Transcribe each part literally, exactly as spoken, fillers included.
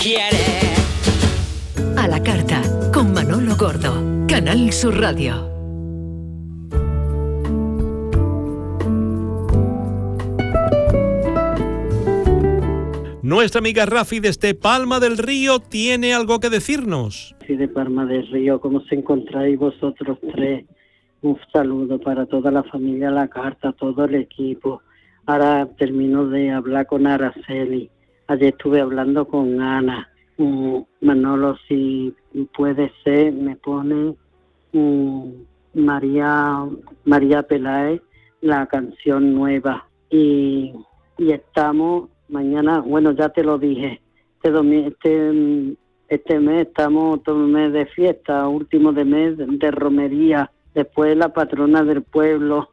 quiere. A la carta, con Manolo Gordo, Canal Sur Radio. Nuestra amiga Rafi desde Palma del Río tiene algo que decirnos. Sí, de Palma del Río, ¿cómo os encontráis vosotros tres? Un saludo para toda la familia La Carta, todo el equipo. Ahora termino de hablar con Araceli. Ayer estuve hablando con Ana. Um, Manolo, si puede ser, me pone um, María María Peláez, la canción nueva. Y, y estamos... Mañana, bueno, ya te lo dije, este, domi- este, este mes estamos todo el mes de fiesta, último de mes de romería, después la patrona del pueblo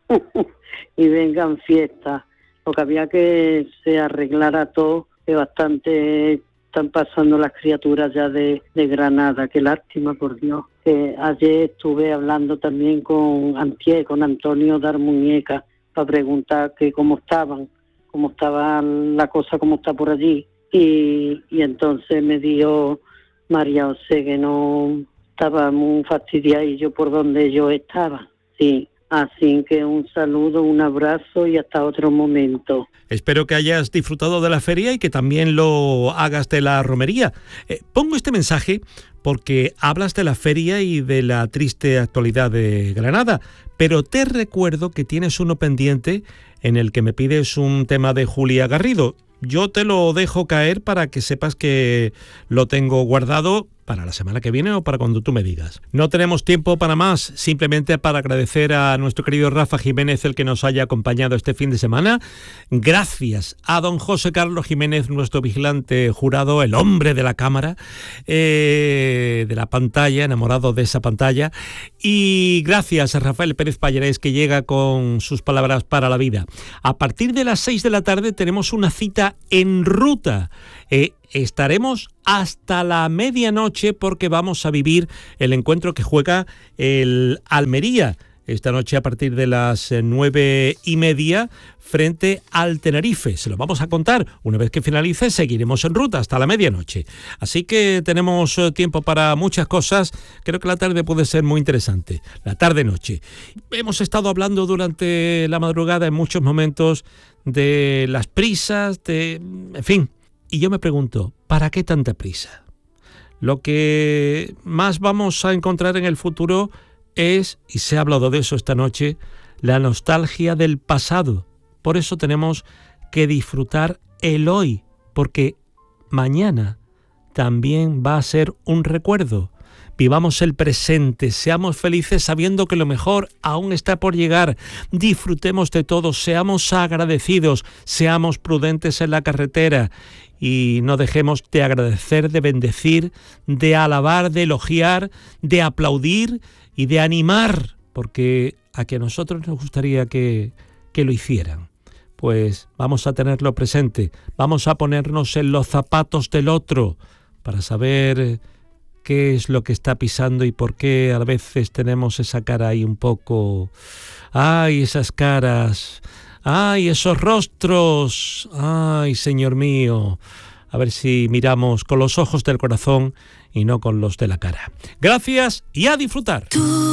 y vengan fiestas. Lo que había que se arreglara todo, que bastante están pasando las criaturas ya de, de Granada, qué lástima, por Dios. Que ayer estuve hablando también con Antier, con Antonio Dar Muñeca, para preguntar que cómo estaban. cómo estaba la cosa, cómo está por allí, y, y entonces me dijo María José que no estaba muy fastidiada y yo por donde yo estaba, sí, así que un saludo, un abrazo y hasta otro momento. Espero que hayas disfrutado de la feria y que también lo hagas de la romería. Eh, pongo este mensaje porque hablas de la feria y de la triste actualidad de Granada, pero te recuerdo que tienes uno pendiente en el que me pides un tema de Julia Garrido. Yo te lo dejo caer para que sepas que lo tengo guardado para la semana que viene o para cuando tú me digas. No tenemos tiempo para más, simplemente para agradecer a nuestro querido Rafa Jiménez el que nos haya acompañado este fin de semana. Gracias a don José Carlos Jiménez, nuestro vigilante jurado, el hombre de la cámara, eh, de la pantalla, enamorado de esa pantalla. Y gracias a Rafael Pérez Pallarés, que llega con sus palabras para la vida. A partir de las seis de la tarde tenemos una cita en ruta. Eh, estaremos hasta la medianoche porque vamos a vivir el encuentro que juega el Almería esta noche a partir de las nueve y media frente al Tenerife. Se lo vamos a contar. Una vez que finalice, seguiremos en ruta hasta la medianoche. Así que tenemos tiempo para muchas cosas. Creo que la tarde puede ser muy interesante. La tarde-noche. Hemos estado hablando durante la madrugada en muchos momentos de las prisas, de... en fin. Y yo me pregunto, ¿para qué tanta prisa? Lo que más vamos a encontrar en el futuro es, y se ha hablado de eso esta noche, la nostalgia del pasado. Por eso tenemos que disfrutar el hoy, porque mañana también va a ser un recuerdo. Vivamos el presente, seamos felices sabiendo que lo mejor aún está por llegar. Disfrutemos de todo, seamos agradecidos, seamos prudentes en la carretera y no dejemos de agradecer, de bendecir, de alabar, de elogiar, de aplaudir y de animar, porque a que a nosotros nos gustaría que, que lo hicieran. Pues vamos a tenerlo presente, vamos a ponernos en los zapatos del otro para saber qué es lo que está pisando y por qué a veces tenemos esa cara ahí un poco... ¡Ay, esas caras! ¡Ay, esos rostros! ¡Ay, Señor mío! A ver si miramos con los ojos del corazón y no con los de la cara. Gracias y a disfrutar.